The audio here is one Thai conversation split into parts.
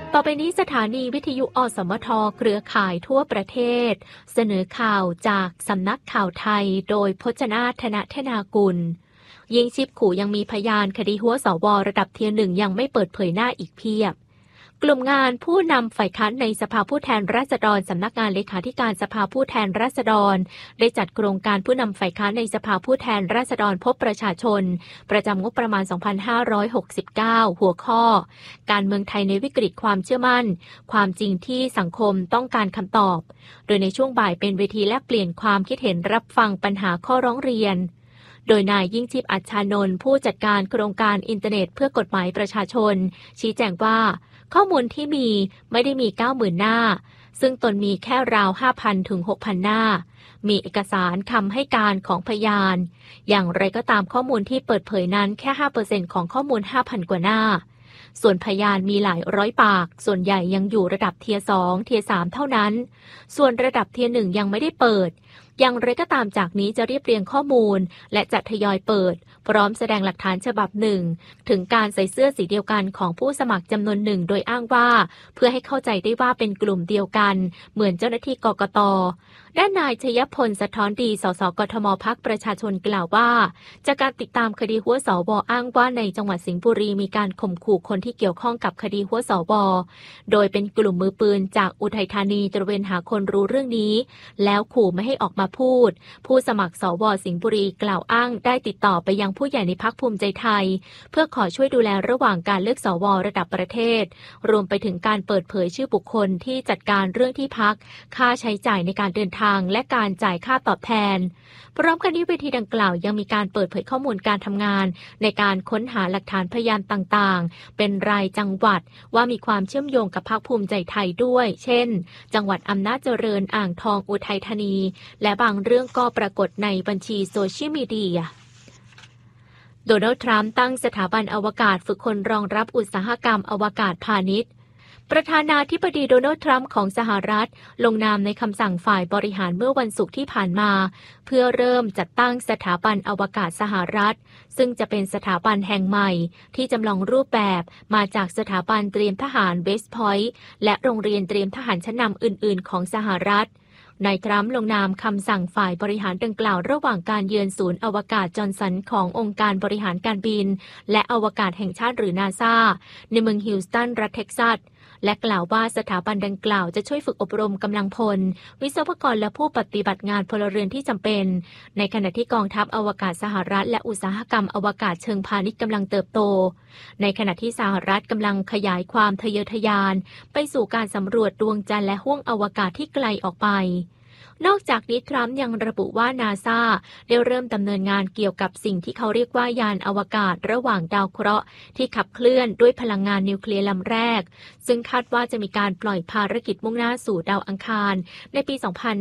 ต่อไปนี้สถานีวิทยุอสมทเครือข่ายทั่วประเทศเสนอข่าวจากสำนักข่าวไทยโดยพจนาธนธนากุลยิ่งชีพขู่ยังมีพยานคดีหัวสวระดับเทียร์หนึ่งยังไม่เปิดเผยหน้าอีกเพียบกลุ่มงานผู้นำฝ่ายค้านในสภาผู้แทนราษฎรสำนักงานเลขาธิการสภาผู้แทนราษฎรได้จัดโครงการผู้นำฝ่ายค้านในสภาผู้แทนราษฎรพบประชาชนประจำงบประมาณ 2569 หัวข้อการเมืองไทยในวิกฤตความเชื่อมั่นความจริงที่สังคมต้องการคำตอบโดยในช่วงบ่ายเป็นเวทีแลกเปลี่ยนความคิดเห็นรับฟังปัญหาข้อร้องเรียนโดยนายยิ่งชีพอัชชานนท์ผู้จัดการโครงการอินเทอร์เน็ตเพื่อกฎหมายประชาชนชี้แจงว่าข้อมูลที่มีไม่ได้มี 90,000 หน้าซึ่งตนมีแค่ราว 5,000 ถึง 6,000 หน้ามีเอกสารคำให้การของพยานอย่างไรก็ตามข้อมูลที่เปิดเผยนั้นแค่ 5% ของข้อมูล 5,000 กว่าหน้าส่วนพยานมีหลายร้อยปากส่วนใหญ่ยังอยู่ระดับเทียร์ 2 เทียร์ 3 เท่านั้นส่วนระดับเทียร์ 1 ยังไม่ได้เปิดอย่างไรก็ตามจากนี้จะเรียบเรียงข้อมูลและจะทยอยเปิดพร้อมแสดงหลักฐานฉบับหนึ่งถึงการใส่เสื้อสีเดียวกันของผู้สมัครจำนวนหนึ่งโดยอ้างว่าเพื่อให้เข้าใจได้ว่าเป็นกลุ่มเดียวกันเหมือนเจ้าหน้าที่กกต.ด้านนายชยพลสะท้อนดีสสกทมพรรคประชาชนกล่าวว่าจากการติดตามคดีหัวสวอ้างว่าในจังหวัดสิงห์บุรีมีการข่มขู่คนที่เกี่ยวข้องกับคดีหัวสวโดยเป็นกลุ่มมือปืนจากอุทัยธานีตระเวนหาคนรู้เรื่องนี้แล้วขู่ไม่ให้ออกมาพูดผู้สมัครสวสิงห์บุรีกล่าวอ้างได้ติดต่อไปยังผู้ใหญ่ในพรรคภูมิใจไทยเพื่อขอช่วยดูแลระหว่างการเลือกสวระดับประเทศรวมไปถึงการเปิดเผยชื่อบุคคลที่จัดการเรื่องที่พักค่าใช้จ่ายในการเดินทางและการจ่ายค่าตอบแทนพร้อมกันนี้เวทีดังกล่าวยังมีการเปิดเผยข้อมูลการทำงานในการค้นหาหลักฐานพยานต่างๆเป็นรายจังหวัดว่ามีความเชื่อมโยงกับพรรคภูมิใจไทยด้วยเช่นจังหวัดอำนาจเจริญอ่างทองอุทัยธานีและบางเรื่องก็ปรากฏในบัญชีโซเชียลมีเดียโดนัลด์ทรัมป์ตั้งสถาบันอวกาศฝึกคนรองรับอุตสาหกรรมอวกาศพาณิชย์ประธานาธิบดีโดนัลด์ทรัมป์ของสหรัฐลงนามในคำสั่งฝ่ายบริหารเมื่อวันศุกร์ที่ผ่านมาเพื่อเริ่มจัดตั้งสถาบันอวกาศสหรัฐซึ่งจะเป็นสถาบันแห่งใหม่ที่จำลองรูปแบบมาจากสถาบันเตรียมทหารเวสต์พอยต์และโรงเรียนเตรียมทหารชั้นนำอื่นๆของสหรัฐนายทรัมป์ลงนามคำสั่งฝ่ายบริหารดังกล่าวระหว่างการเยือนศูนย์อวกาศจอห์นสันขององค์การบริหารการบินและอวกาศแห่งชาติหรือนาซาในเมืองฮิวสตันรัฐเท็กซัสและกล่าวว่าสถาบันดังกล่าวจะช่วยฝึกอบรมกำลังพลวิศวกรและผู้ปฏิบัติงานพลเรือนที่จำเป็นในขณะที่กองทัพอวกาศสหรัฐและอุตสาหกรรมอวกาศเชิงพาณิชย์กำลังเติบโตในขณะที่สหรัฐกำลังขยายความทะเยอทะยานไปสู่การสำรวจดวงจันทร์และห้วงอวกาศที่ไกลออกไปนอกจากนี้ทรัมป์ยังระบุว่านาซาได้เริ่มดำเนินงานเกี่ยวกับสิ่งที่เขาเรียกว่ายานอวกาศระหว่างดาวเคราะห์ที่ขับเคลื่อนด้วยพลังงานนิวเคลียร์ลำแรกซึ่งคาดว่าจะมีการปล่อยภารกิจมุ่งหน้าสู่ดาวอังคารในปี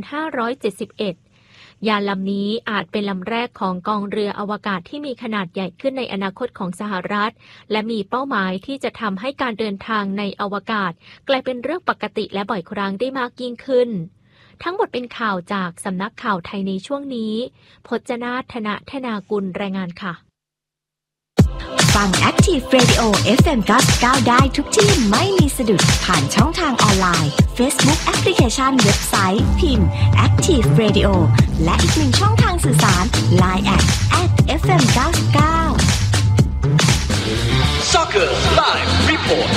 2571 ยานลำนี้อาจเป็นลำแรกของกองเรืออวกาศที่มีขนาดใหญ่ขึ้นในอนาคตของสหรัฐและมีเป้าหมายที่จะทำให้การเดินทางในอวกาศกลายเป็นเรื่องปกติและบ่อยครั้งได้มากยิ่งขึ้นทั้งหมดเป็นข่าวจากสำนักข่าวไทยในช่วงนี้พจนาธนธนากุลรายงานค่ะฟัง Active Radio FM 99ได้ทุกที่ไม่มีสะดุดผ่านช่องทางออนไลน์ Facebook แอปพลิเคชันเว็บไซต์พิมพ์ Active Radio และอีกหนึ่งช่องทางสื่อสาร Line @FM99 Soccer Live Report